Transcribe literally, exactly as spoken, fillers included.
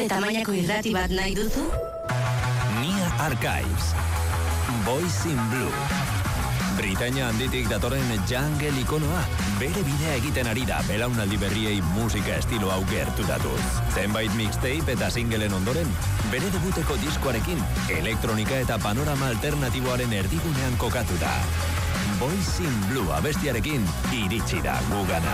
Nire tamainako irrati bat nahi duzu? Nia Archives. Boys in Blue. Britainia handitik datorren jungle ikonoa, bere bidea egiten ari da belaunaldi berriei musika estilo hau gerturatuz. Zenbait mixtape eta singleen ondoren, bere debuteko diskoarekin, elektronika eta panorama alternatiboaren erdigunean kokatu da. Boys in Blue abestiarekin iritsi da gugana.